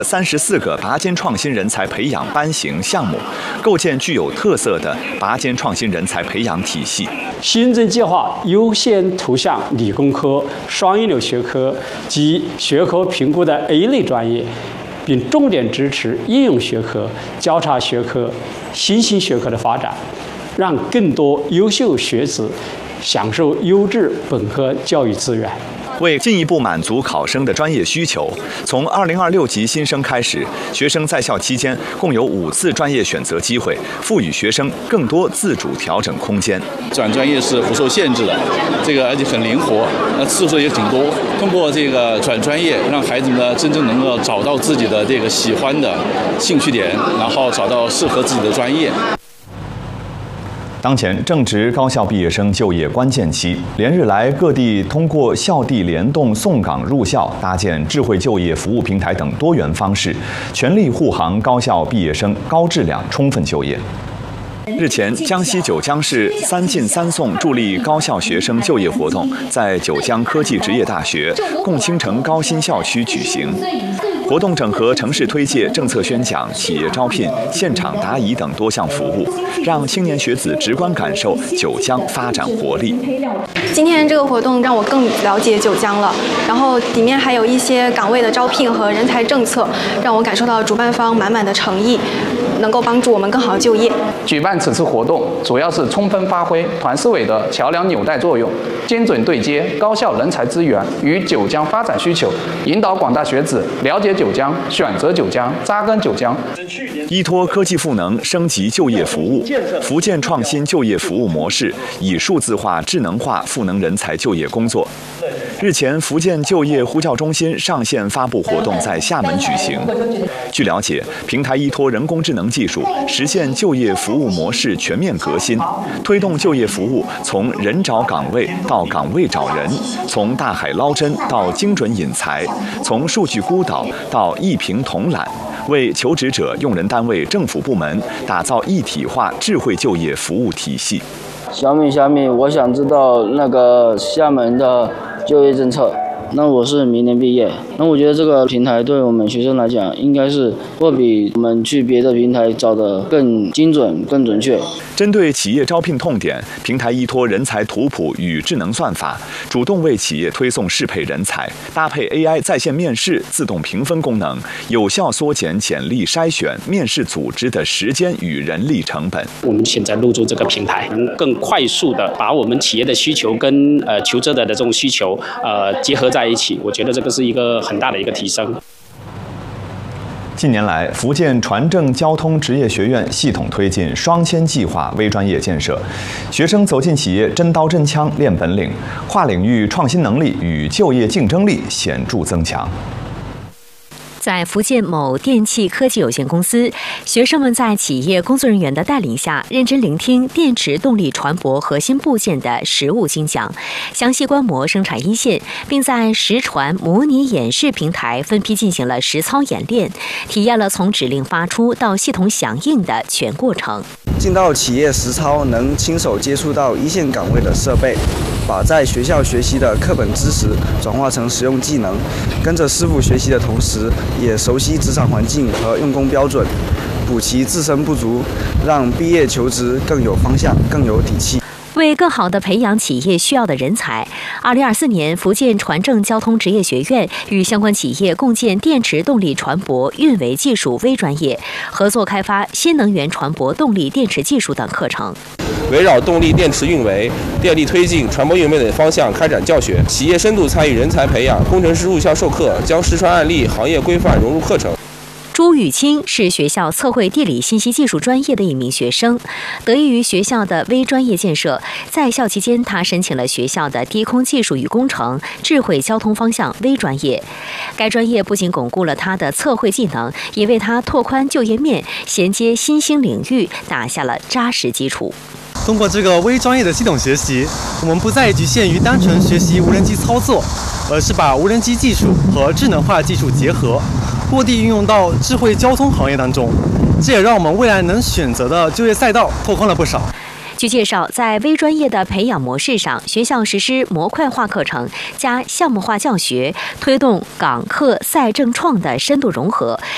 34个拔尖创新人才培养班型项目，构建具有特色的拔尖创新人才培养体系。 新增计划优先图像理工科、双一流学科及学科评估的 A 类专业，并重点支持应用学科、交叉学科、新兴学科的发展，让更多优秀学子享受优质本科教育资源。 为进一步满足考生的专业需求，从2026级新生开始，学生在校期间共有5次专业选择机会，赋予学生更多自主调整空间。 转专业是不受限制的，而且很灵活，次数也挺多。通过这个转专业，让孩子们呢真正能够找到自己的喜欢的兴趣点，然后找到适合自己的专业。 当前正值高校毕业生就业关键期，连日来各地通过校地联动送岗入校、搭建智慧就业服务平台等多元方式，全力护航高校毕业生高质量充分就业。日前，江西九江市3进3送助力高校学生就业活动在九江科技职业大学共青城高新校区举行。活动整合城市推介、政策宣讲、企业招聘、现场答疑等多项服务，让青年学子直观感受九江发展活力。 今天这个活动让我更了解九江了，然后里面还有一些岗位的招聘和人才政策，让我感受到主办方满满的诚意，能够帮助我们更好就业。 举办此次活动，主要是充分发挥团思委的桥梁纽带作用，精准对接高校人才资源与九江发展需求，引导广大学子了解九江、选择九江、扎根九江。 依托科技赋能升级就业服务，福建创新就业服务模式，以数字化、智能化赋能人才就业工作。日前，福建就业呼叫中心上线发布活动在厦门举行。据了解，平台依托人工智能技术，实现就业服务模式全面革新，推动就业服务从人找岗位到岗位找人，从大海捞针到精准引才，从数据孤岛到一平统揽，为求职者、用人单位、政府部门打造一体化智慧就业服务体系。 小米，我想知道厦门的就业政策。那我是明年毕业，那我觉得这个平台对我们学生来讲，应该是会比我们去别的平台找的更精准、更准确。 针对企业招聘痛点，平台依托人才图谱与智能算法，主动为企业推送适配人才，搭配 AI 在线面试、自动评分功能，有效缩减简历筛选、面试组织的时间与人力成本。 我们现在入驻这个平台，能更快速的把我们企业的需求跟求职者的这种需求结合在一起，我觉得这个是一个很大的一个提升。 近年来，福建船政交通职业学院系统推进双签计划微专业建设，学生走进企业真刀真枪练本领，跨领域创新能力与就业竞争力显著增强。 在福建某电气科技有限公司，学生们在企业工作人员的带领下，认真聆听电池动力船舶核心部件的实物精讲，详细观摩生产一线，并在实船模拟演示平台分批进行了实操演练，体验了从指令发出到系统响应的全过程。 进到企业实操，能亲手接触到一线岗位的设备，把在学校学习的课本知识转化成实用技能，跟着师傅学习的同时，也熟悉职场环境和用工标准，补齐自身不足，让毕业求职更有方向、更有底气。 为更好地培养企业需要的人才，2024年，福建船政交通职业学院与相关企业共建电池动力船舶运维技术微专业，合作开发新能源船舶动力电池技术等课程。 围绕动力电池运维、电力推进、船舶运维等方向开展教学，企业深度参与人才培养，工程师入校授课，将实船案例、行业规范融入课程。 朱雨清是学校测绘地理信息技术专业的一名学生，得益于学校的微专业建设，在校期间他申请了学校的低空技术与工程、智慧交通方向微专业。该专业不仅巩固了他的测绘技能，也为他拓宽就业面、衔接新兴领域打下了扎实基础。 通过这个微专业的系统学习，我们不再局限于单纯学习无人机操作，而是把无人机技术和智能化技术结合，落地运用到智慧交通行业当中，这也让我们未来能选择的就业赛道拓宽了不少。 据介绍，在微专业的培养模式上，学校实施模块化课程加项目化教学，推动岗课赛政创的深度融合，